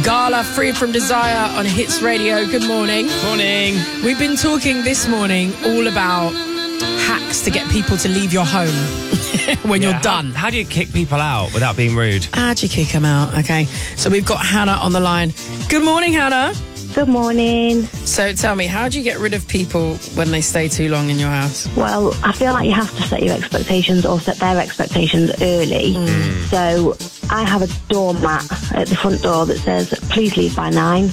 Gala, Free From Desire on Hits Radio. Good morning. Morning. We've been talking this morning all about hacks to get people to leave your home when you're done. How do you kick people out without being rude? How'd you kick them out? Okay, so we've got Hannah on the line. Good morning, Hannah. Good morning. So tell me, how do you get rid of people when they stay too long in your house? Well, I feel like you have to set your expectations or set their expectations early. So I have a doormat at the front door that says, please leave by 9.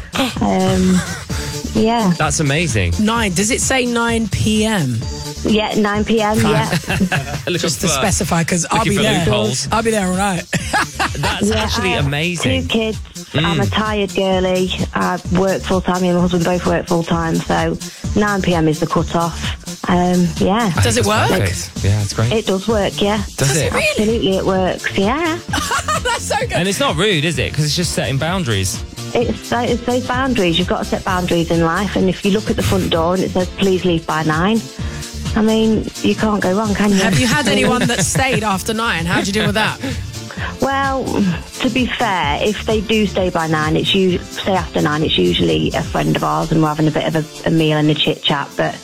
Yeah. That's amazing. 9. Does it say 9 p.m.? Yeah, 9 p.m, yeah. Just to specify, because I'll be there. loopholes. I'll be there all right. That's actually I have amazing. 2 kids. I'm a tired girly. I work full-time. Me and my husband both work full-time. So 9 p.m. is the cut-off. Yeah. Does it work? Perfect. Yeah, it's great. It does work, yeah. Does it? Really? Absolutely, it works, yeah. That's so good. And it's not rude, is it? Because it's just setting boundaries. It's those boundaries. You've got to set boundaries in life. And if you look at the front door and it says, please leave by 9, I mean, you can't go wrong, can you? Have you had anyone that stayed after 9? How'd you deal with that? Well, to be fair, if they do stay by 9, stay after 9, it's usually a friend of ours and we're having a bit of a meal and a chit-chat. But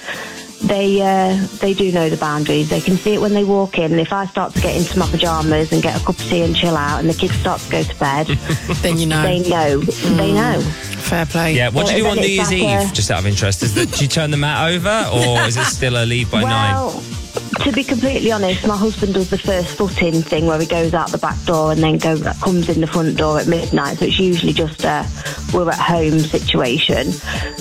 they do know the boundaries. They can see it when they walk in. If I start to get into my pyjamas and get a cup of tea and chill out and the kids start to go to bed, Then you know. they know. They know. Fair play. Yeah, what do you do on Then New it's Year's like Eve, just out of interest? Do you turn the mat over, or is it still a leave by 9? Well, to be completely honest, my husband does the first foot-in thing where he goes out the back door and then comes in the front door at midnight. So it's usually just a we're at home situation.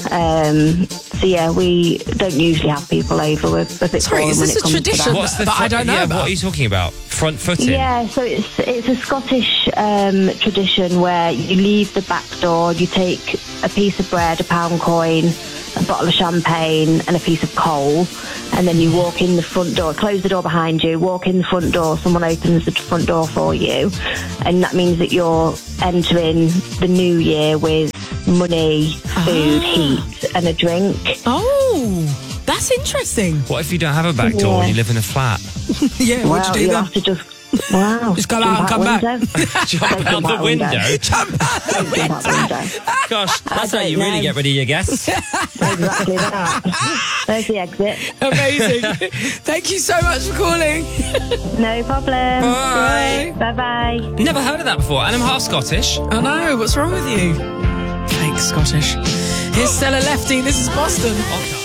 So yeah, we don't usually have people over. We're a bit Sorry, boring is when this it a comes tradition? to that. What's the But I don't know about. What are you talking about? Front footing? Yeah, so it's a Scottish tradition where you leave the back door, you take a piece of bread, a pound coin, a bottle of champagne and a piece of coal, and then you walk in the front door, close the door behind you, walk in the front door, someone opens the front door for you, and that means that you're entering the new year with money, food, heat and a drink. Oh, that's interesting. What if you don't have a back door and you live in a flat? Yeah, Well, what'd you do you'll then? have to just go out and come back. Jump out the window? Jump out the window. Gosh, that's how don't you really know. get rid of your guests. Exactly that. There's the exit. Amazing. Thank you so much for calling. No problem. Bye. Bye-bye. Never heard of that before, and I'm half Scottish. I know, what's wrong with you? Fake Scottish. Here's Stella Lefty, this is Boston.